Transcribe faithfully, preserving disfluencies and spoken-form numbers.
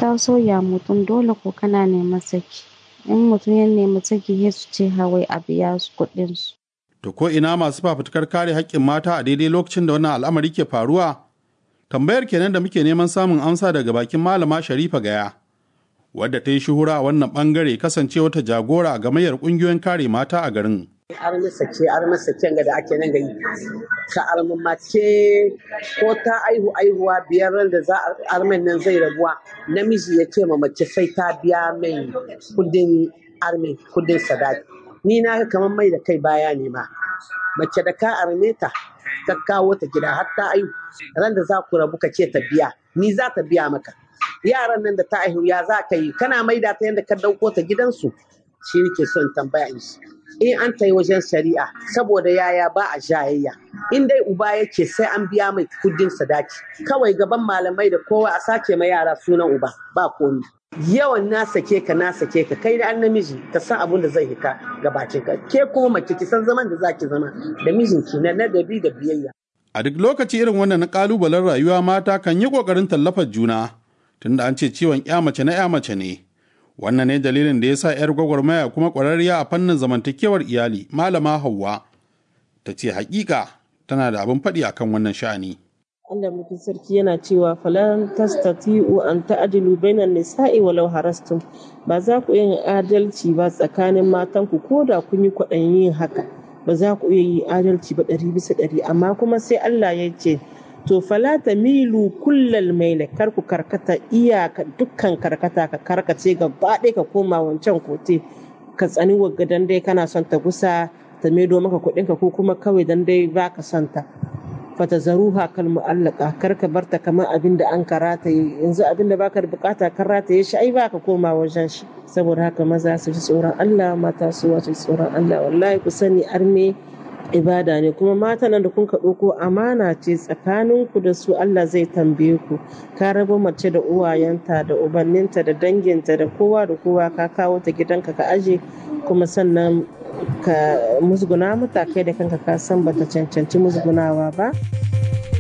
ka sauya mutum dole ko kana neman saki. In mutum ya nemi saki sai su ce hawai a biya su kuɗin su. To ko ina masu fafutukar kare haƙƙin mata a daidai lokacin da wannan al'amari ke faruwa? Tambayar kenan da muke neman samun amsa daga bakin Malama Sharifa Gaya, wadda ta yi shuhura a wannan bangare kasancewa ta jagora a gamayyar ƙungiyoyin kare mata a garin. Armisa ce armisa ce ga da ake nan gari ka armamace ko ta aihu aihuwa biyar da za a armen nan zai rabuwa namiji ya ce ma mace sai ta biya mai kudin arme kudin sadaki. Ni na ga kamar mai da kai baya ne ma mace da ka arme ta ka kawo ta gida har ta aihu ran da za ku rabu ka ce ta biya ni za ta biya maka. Yaran nan da ta aihu ya za ka yi kana maida ta yadda ka dauko ta gidansu shi nake son tambaya in shi. In an ta yi wajen shari'a saboda yaya ba a jayayya in dai uba yake sai an biya mai kudin sadaki kawai gaban malamai da kowa a sake ma yara sunan uba ba komi. Yawan na sake ka na sake ka kai da an namiji ka san abin da zai hita ga bakin ka ke kuma mace ki san zaman da zaki zama da mijinki na ladabi da biyayya. A duk lokaci irin wannan na kalubalen rayuwa mata kan yi kokarin tallafar juna tunda an ce ciwon ya mace na ya mace ne. Wannan ne dalilin da ya sa 'yar gwagwarmaya kuma ƙwararriya a fannin zamantakewar iyali Malama Hauwa ta ce hakika tana da abin faɗi akan wannan sha'ani. Allah mutum sarki yana cewa falan tastati'u an ta'dilu bainan nisa'i walau harastum, ba za ku yin adalci ba tsakanin matanku ko da kun yi kwaɗayin yin haka ba za ku iya yi adalci ba ɗari bisa ɗari amma kuma sai Allah ya ce to fala tamilu kullal maila kar ku karkata iyaka dukkan karkata ka karkace gaba ɗaya ka koma wancan kote ka tsani wagga dan dai kana son ta gusa ta maido maka kuɗin ka ko kuma kawai dan dai baka son ta fata zaruha kal mu'allaka kar ka barta kamar abin da an karata yanzu abin da baka bukata kan rataye shi ai baka koma wajen shi. Saboda haka maza su ji tsoron Allah mata su wace tsoron Allah wallahi ku sani arme ibada ne kuma mata nan da kun ka ɗauko amana ce tsakaninku da su Allah zai tambaye ku ka rabo mace da uwayenta da ubanninta da danginta da kowa da kowa ka kawo ta gidanka ka aje kuma sannan ka musguna mata kai da kanka ka san bata cancanci musgunawa ba.